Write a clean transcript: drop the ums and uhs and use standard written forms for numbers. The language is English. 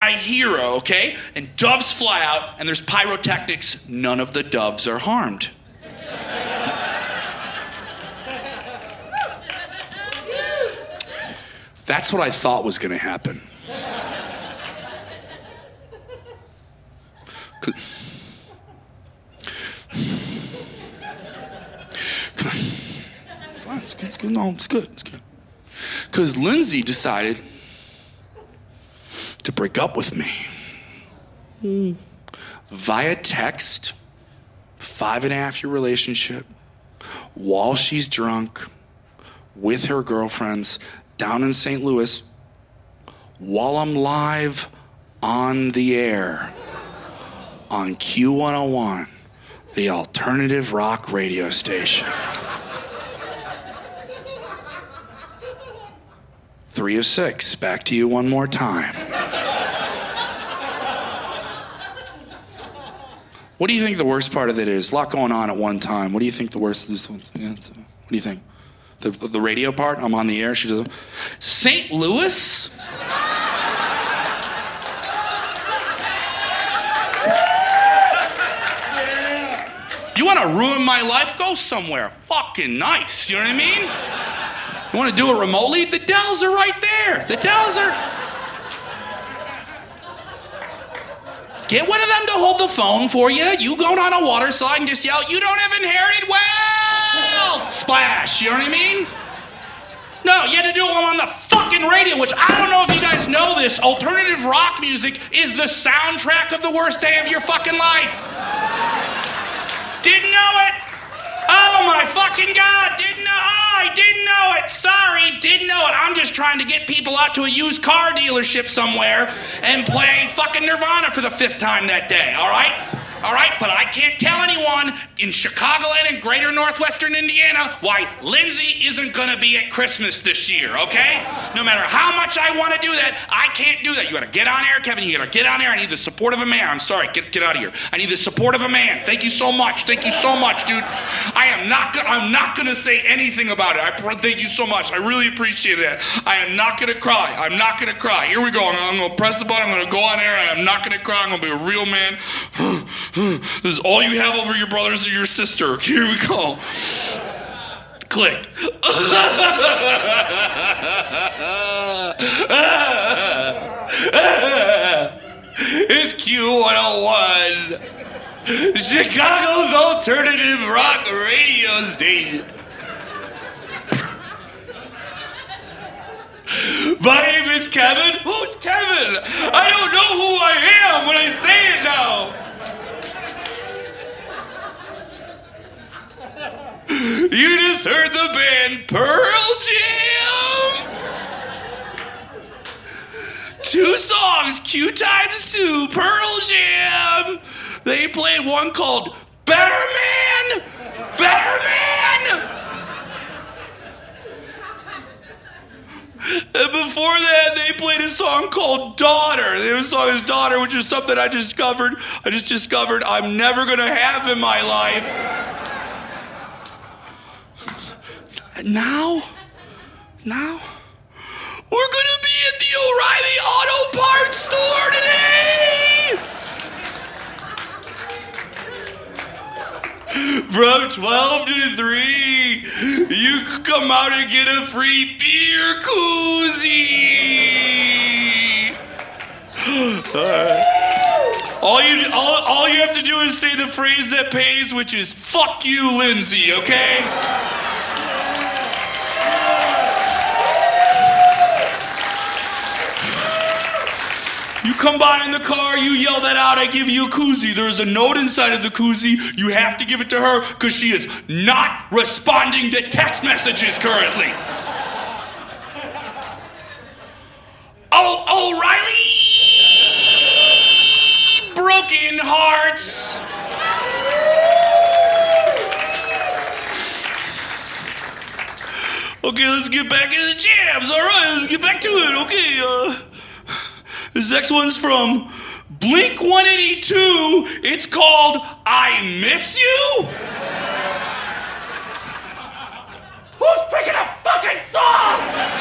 a hero, okay? And doves fly out, and there's pyrotechnics. None of the doves are harmed. That's what I thought was going to happen. Fine, it's good. No, it's good. Because Lindsay decided to break up with me. Via text, 5.5-year relationship, while she's drunk, with her girlfriends, down in St. Louis, while I'm live on the air on Q101, the alternative rock radio station. 3 of 6, back to you one more time. What do you think the worst part of it is? A lot going on at one time. What do you think the worst is? What do you think? The radio part? I'm on the air. She doesn't. St. Louis? You want to ruin my life? Go somewhere fucking nice. You know what I mean? You want to do it remotely? The Dells are right there. The Dells are... Get one of them to hold the phone for you. You go down a water slide and just yell, "You don't have inherited wealth!" Splash. You know what I mean? No, you had to do it while on the fucking radio, which I don't know if you guys know this. Alternative rock music is the soundtrack of the worst day of your fucking life. Didn't know it. Oh my fucking God, didn't know. I didn't know it. Sorry, didn't know it. I'm just trying to get people out to a used car dealership somewhere and play fucking Nirvana for the 5th time that day, all right? All right, but I can't tell anyone in Chicagoland and greater northwestern Indiana why Lindsay isn't gonna be at Christmas this year, okay? No matter how much I want to do that, I can't do that. You gotta get on air, Kevin, you gotta get on air. I need the support of a man. I'm sorry, get out of here. I need the support of a man. Thank you so much, dude. I'm not gonna say anything about it. Thank you so much. I really appreciate that. I am not gonna cry. I'm not gonna cry. Here we go. I'm gonna press the button. I'm gonna go on air. I'm not gonna cry. I'm gonna be a real man. This is all you have over your brothers and your sister. Here we go. Click. It's Q101, Chicago's alternative rock radio station. My name is Kevin. Who's Kevin? I don't know who I am when I say it now. You just heard the band Pearl Jam. 2 songs, Q times 2, Pearl Jam. They played one called Better Man. Better Man. And before that, they played a song called Daughter. Their song is Daughter, which is something I just discovered I'm never gonna have in my life. Now, we're gonna be at the O'Reilly Auto Parts store today! From 12 to 3, you can come out and get a free beer koozie! All you have to do is say the phrase that pays, which is, "Fuck you, Lindsay," okay? You come by in the car, you yell that out, I give you a koozie. There's a note inside of the koozie. You have to give it to her because she is not responding to text messages currently. Oh, O'Reilly! Broken hearts. Okay, let's get back into the jams. All right, let's get back to it. Okay, this next one's from Blink-182. It's called I Miss You. Who's picking a fucking song?